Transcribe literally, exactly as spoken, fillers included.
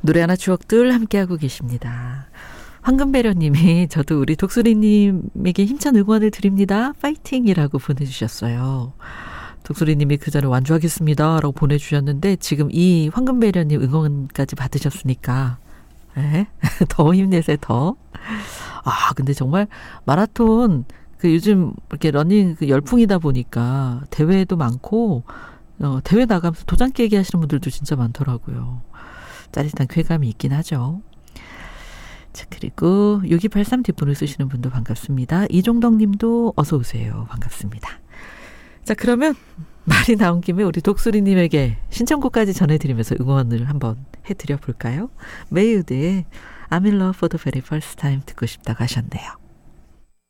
노래 하나 추억들 함께하고 계십니다. 황금배려님이 저도 우리 독수리님에게 힘찬 응원을 드립니다. 파이팅이라고 보내주셨어요. 독수리님이 그 전에 완주하겠습니다 라고 보내주셨는데 지금 이 황금배려님 응원까지 받으셨으니까 에? 더 힘내세요. 더. 아 근데 정말 마라톤 그 요즘 이렇게 러닝 그 열풍이다 보니까 대회도 많고 어, 대회 나가면서 도장 깨기 하시는 분들도 진짜 많더라고요. 짜릿한 쾌감이 있긴 하죠. 자, 그리고 육이팔삼 뒷분을 쓰시는 분도 반갑습니다. 이종덕 님도 어서 오세요. 반갑습니다. 자, 그러면 말이 나온 김에 우리 독수리님에게 신청곡까지 전해드리면서 응원을 한번 해드려 볼까요? 메이우드의 I'm in love for the very first time 듣고 싶다고 하셨네요.